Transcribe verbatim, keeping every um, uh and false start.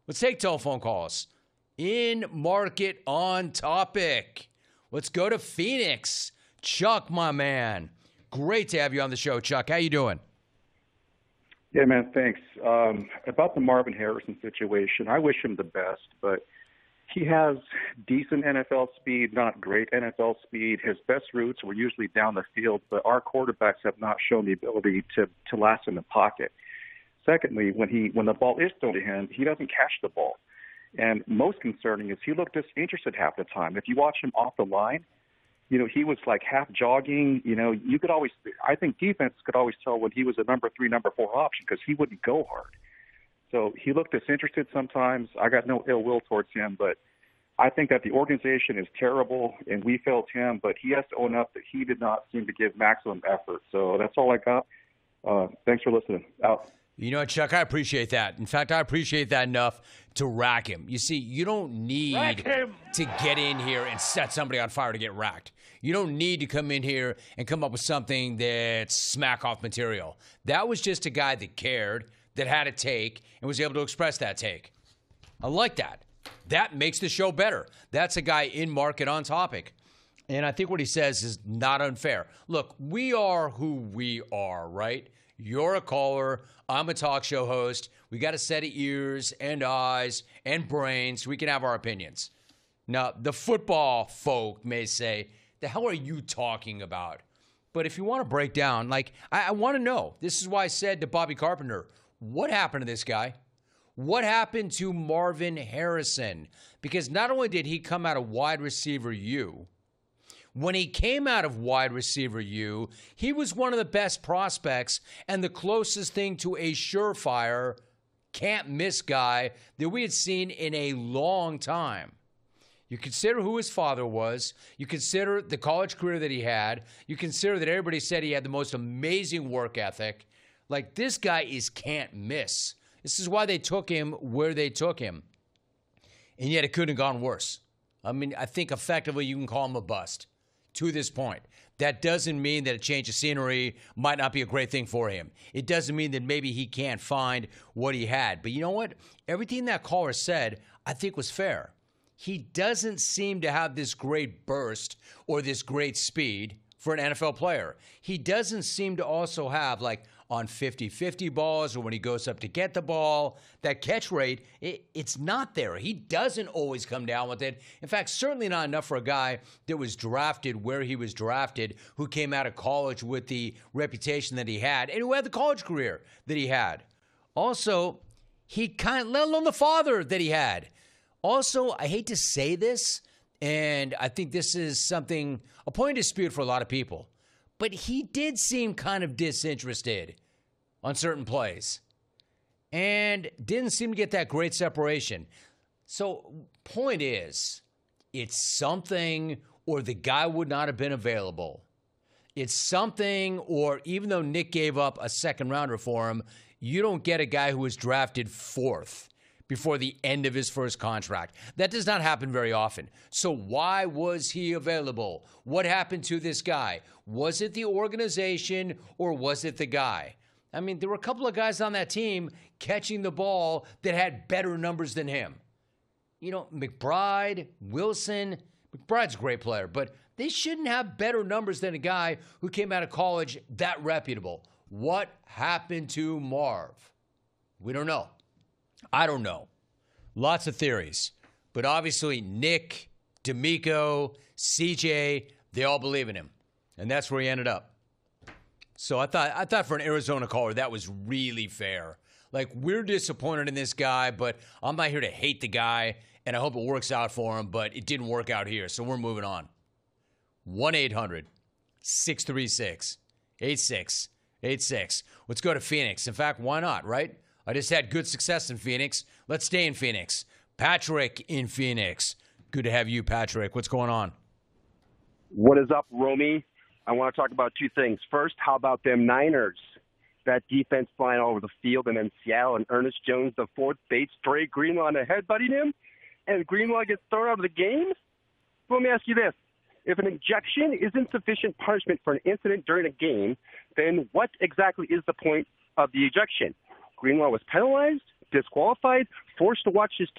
Let's take telephone calls. In market on topic. Let's go to Phoenix. Chuck, my man. Great to have you on the show, Chuck. How you doing? Yeah, man, thanks. Um, about the Marvin Harrison situation, I wish him the best, but he has decent N F L speed, not great N F L speed. His best routes were usually down the field, but our quarterbacks have not shown the ability to, to last in the pocket. Secondly, when he when the ball is thrown to him, he doesn't catch the ball. And most concerning is he looked disinterested half the time. If you watch him off the line, you know, he was like half jogging. You know, you could always, I think defense could always tell when he was a number three, number four option because he wouldn't go hard. So he looked disinterested sometimes. I got no ill will towards him, but I think that the organization is terrible and we failed him, but he has to own up that he did not seem to give maximum effort. So that's all I got. Uh, thanks for listening. Out. You know what, Chuck, I appreciate that. In fact, I appreciate that enough to rack him. You see, you don't need to get in here and set somebody on fire to get racked. You don't need to come in here and come up with something that's smack-off material. That was just a guy that cared, that had a take, and was able to express that take. I like that. That makes the show better. That's a guy in market on topic. And I think what he says is not unfair. Look, we are who we are, right? You're a caller. I'm a talk show host. We got a set of ears and eyes and brains so we can have our opinions. Now, the football folk may say, the hell are you talking about? But if you want to break down, like, I, I want to know. This is why I said to Bobby Carpenter, what happened to this guy? What happened to Marvin Harrison? Because not only did he come out of wide receiver U, when he came out of wide receiver U, he was one of the best prospects and the closest thing to a surefire, can't-miss guy that we had seen in a long time. You consider who his father was. You consider the college career that he had. You consider that everybody said he had the most amazing work ethic. Like, this guy is can't-miss. This is why they took him where they took him. And yet it couldn't have gone worse. I mean, I think effectively you can call him a bust. To this point. That doesn't mean that a change of scenery might not be a great thing for him. It doesn't mean that maybe he can't find what he had. But you know what? Everything that caller said, I think was fair. He doesn't seem to have this great burst or this great speed for an N F L player. He doesn't seem to also have, like, on fifty-fifty balls or when he goes up to get the ball, that catch rate, it, it's not there. He doesn't always come down with it. In fact, certainly not enough for a guy that was drafted where he was drafted, who came out of college with the reputation that he had, and who had the college career that he had. Also, he kind of, let alone the father that he had. Also, I hate to say this, and I think this is something, a point of dispute for a lot of people, but he did seem kind of disinterested on certain plays and didn't seem to get that great separation. So, point is, it's something or the guy would not have been available. It's something, or even though Nick gave up a second rounder for him, you don't get a guy who was drafted fourth before the end of his first contract. That does not happen very often. So why was he available? What happened to this guy? Was it the organization or was it the guy? I mean, there were a couple of guys on that team catching the ball that had better numbers than him. You know, McBride, Wilson. McBride's a great player, but they shouldn't have better numbers than a guy who came out of college that reputable. What happened to Marv? We don't know. I don't know. Lots of theories. But obviously, Nick, D'Amico, C J, they all believe in him. And that's where he ended up. So I thought I thought for an Arizona caller, that was really fair. Like, we're disappointed in this guy, but I'm not here to hate the guy, and I hope it works out for him, but it didn't work out here, so we're moving on. one eight hundred six three six eight six eight six. Let's go to Phoenix. In fact, why not, right? I just had good success in Phoenix. Let's stay in Phoenix. Patrick in Phoenix. Good to have you, Patrick. What's going on? What is up, Romy? I want to talk about two things. First, how about them Niners? That defense flying all over the field, and then Seattle and Ernest Jones, the fourth bait, Dre Greenlaw, and headbutting him, and Greenlaw gets thrown out of the game? Let me ask you this. If an ejection is insufficient punishment for an incident during a game, then what exactly is the point of the ejection? Greenlaw was penalized, disqualified, forced to watch his